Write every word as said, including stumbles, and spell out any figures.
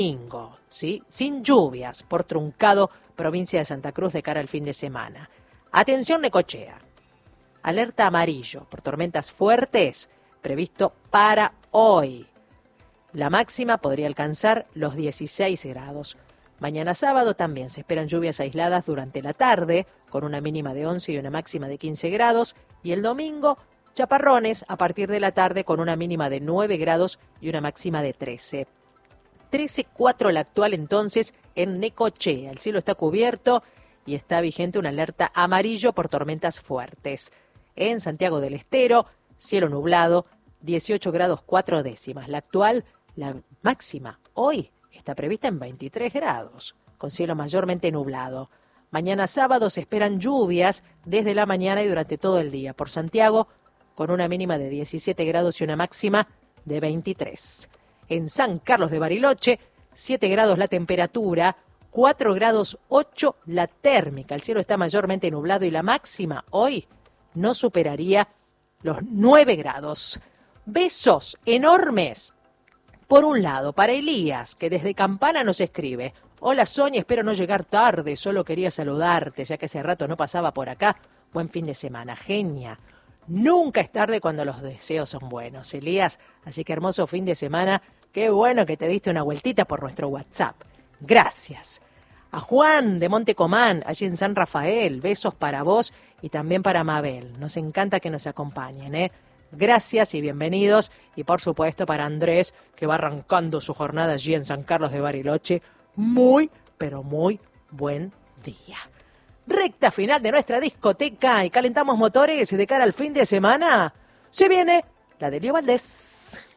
domingo, ¿sí? Sin lluvias, por Truncado, provincia de Santa Cruz, de cara al fin de semana. Atención Necochea. Alerta amarillo por tormentas fuertes previsto para hoy. La máxima podría alcanzar los dieciséis grados. Mañana sábado también se esperan lluvias aisladas durante la tarde, con una mínima de once y una máxima de quince grados. Y el domingo, chaparrones a partir de la tarde con una mínima de nueve grados y una máxima de trece. trece cuatro la actual entonces en Necochea. El cielo está cubierto y está vigente una alerta amarillo por tormentas fuertes. En Santiago del Estero, cielo nublado, dieciocho grados cuatro décimas. La actual, la máxima, hoy está prevista en veintitrés grados, con cielo mayormente nublado. Mañana sábado se esperan lluvias desde la mañana y durante todo el día. Por Santiago, con una mínima de diecisiete grados y una máxima de veintitrés. En San Carlos de Bariloche, siete grados la temperatura, cuatro grados ocho la térmica. El cielo está mayormente nublado y la máxima hoy no superaría los nueve grados. Besos enormes. Por un lado, para Elías, que desde Campana nos escribe: hola Sonia, espero no llegar tarde, solo quería saludarte, ya que hace rato no pasaba por acá. Buen fin de semana, genia. Nunca es tarde cuando los deseos son buenos, Elías. Así que hermoso fin de semana. Qué bueno que te diste una vueltita por nuestro WhatsApp. Gracias. A Juan de Montecomán, allí en San Rafael, besos para vos y también para Mabel. Nos encanta que nos acompañen, ¿eh? Gracias y bienvenidos. Y por supuesto para Andrés, que va arrancando su jornada allí en San Carlos de Bariloche. Muy, pero muy buen día. Recta final de nuestra discoteca y calentamos motores de cara al fin de semana. Se viene la de Leo Valdés.